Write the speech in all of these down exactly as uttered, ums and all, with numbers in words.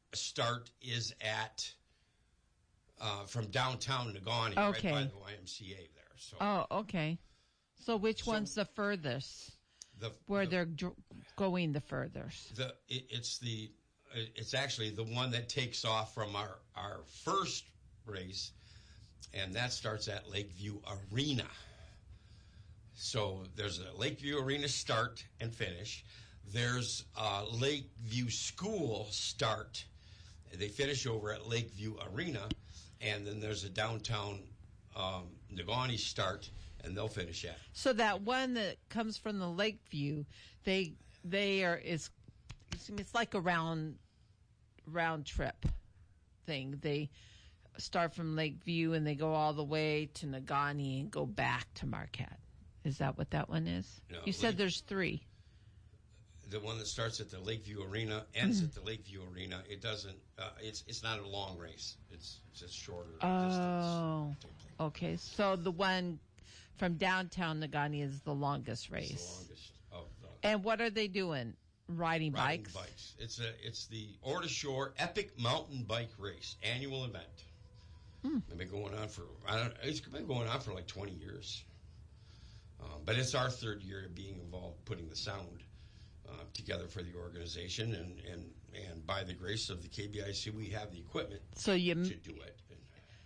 start is at uh, from downtown Negaunee, okay. right by the Y M C A there. So. Oh, okay. So which so one's the furthest? The, Where the, they're dr- going the furthest? The it, it's the it's actually the one that takes off from our our first race, and that starts at Lakeview Arena. So there's a Lakeview Arena start and finish. There's a Lakeview School start. They finish over at Lakeview Arena, and then there's a downtown um, Negaunee start, and they'll finish at. So that one that comes from the Lakeview, they they are is it's like a round round trip thing. They start from Lakeview and they go all the way to Negaunee and go back to Marquette. Is that what that one is? No, you said Lake, there's three. The one that starts at the Lakeview Arena ends at the Lakeview Arena. It doesn't. Uh, it's it's not a long race. It's it's just shorter. Oh, distance. Okay. So the one from downtown Negaunee is the longest race. It's the longest of the. And what are they doing? Riding, riding bikes. bikes. It's a it's the Ore to Shore Epic Mountain Bike Race annual event. Hmm. It's been going on for I don't. It's been going on for like twenty years. Um, but it's our third year of being involved, putting the sound uh, together for the organization, and, and, and by the grace of the K B I C, we have the equipment so you, to do it. And,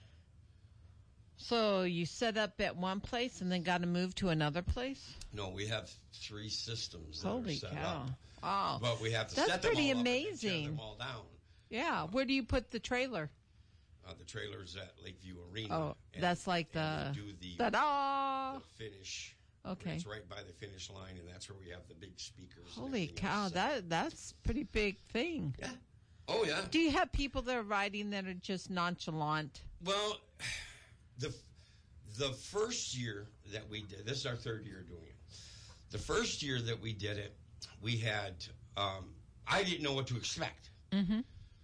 so you set up at one place and then got to move to another place? No, we have three systems that Holy are set cow. up. Wow. But we have to That's set them pretty all amazing. up and tear them all down. Yeah. Where do you put the trailer? Uh, the trailer's at Lakeview Arena. Oh, and, that's like the, do the, ta-da! the finish. Okay. It's right by the finish line, and that's where we have the big speakers. Holy cow, that that's pretty big thing. Yeah. Oh, yeah. Do you have people that are riding that are just nonchalant? Well, the the first year that we did, this is our third year doing it. The first year that we did it, we had, um, I didn't know what to expect. Mm-hmm.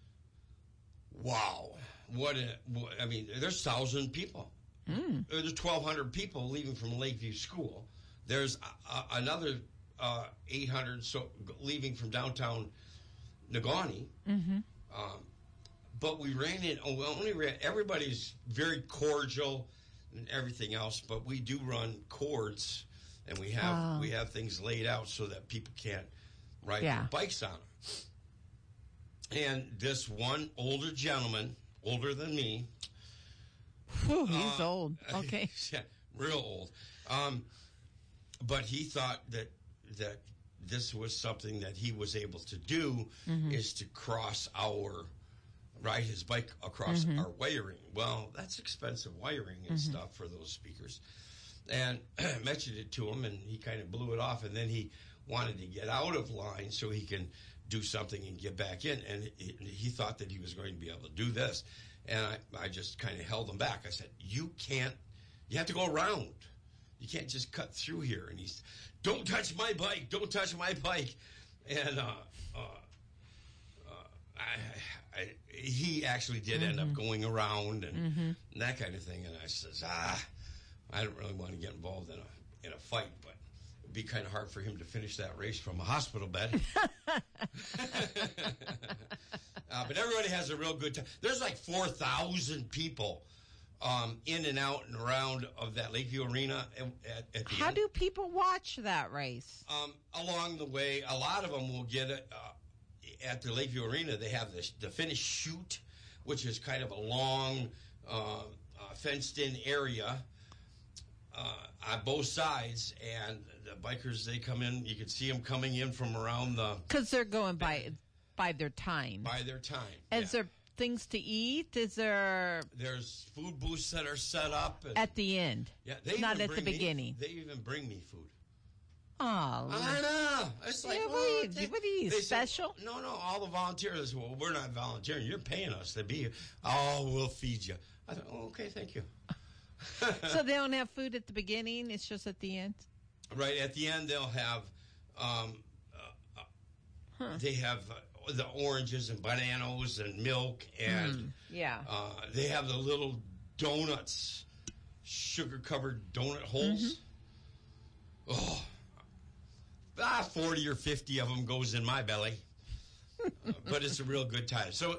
Wow. What a, what, I mean, there's one thousand people. Mm. There's twelve hundred people leaving from Lakeview School. There's a, a, another uh, eight hundred so leaving from downtown Negaunee. Mm-hmm. Um, but we ran in. Oh, we only ran. Everybody's very cordial and everything else. But we do run cords, and we have oh. we have things laid out so that people can't ride yeah. their bikes on them. And this one older gentleman, older than me. Whew, he's uh, old. Okay. Yeah, real old. Um, but he thought that that this was something that he was able to do, mm-hmm. is to cross our, ride his bike across mm-hmm. our wiring. Well, that's expensive wiring and mm-hmm. stuff for those speakers. And I mentioned it to him, and he kind of blew it off, and then he wanted to get out of line so he can do something and get back in. And he, he thought that he was going to be able to do this. And I, I just kind of held him back. I said, you can't, you have to go around. You can't just cut through here. And he's, don't touch my bike, don't touch my bike. And uh, uh, uh, I, I, he actually did mm-hmm. end up going around and, mm-hmm. and that kind of thing. And I says, ah, I don't really want to get involved in a in a fight, but it'd be kind of hard for him to finish that race from a hospital bed. uh, but everybody has a real good time. There's like four thousand people um, in and out and around of that Lakeview Arena. At, at the How end. do people watch that race? Um, along the way, a lot of them will get it uh, at the Lakeview Arena. They have this, the finish chute, which is kind of a long uh, uh, fenced-in area. Uh, on both sides, and the bikers, they come in, you can see them coming in from around the... Because they're going by by their time. By their time, Is yeah. there things to eat? Is there... There's food booths that are set up. And, at the end? Yeah, they Not even at the bring beginning? Me, they even bring me food. Oh, I know. It's like, yeah, well, what are you, they, what are you they special? Say, no, no, all the volunteers, well, we're not volunteering. You're paying us to be here. Oh, we'll feed you. I thought, oh, okay, thank you. So they don't have food at the beginning, it's just at the end? Right, at the end they'll have um, uh, uh, huh. they have uh, the oranges and bananas and milk, and mm, yeah. uh, they have the little donuts, sugar covered donut holes. Mm-hmm. Oh, ah, forty or fifty of them goes in my belly. uh, but it's a real good time. So